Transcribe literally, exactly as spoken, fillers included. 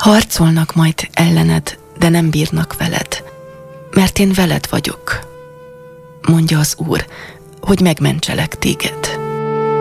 Harcolnak majd ellened, de nem bírnak veled, mert én veled vagyok, mondja az Úr, hogy megmentselek téged.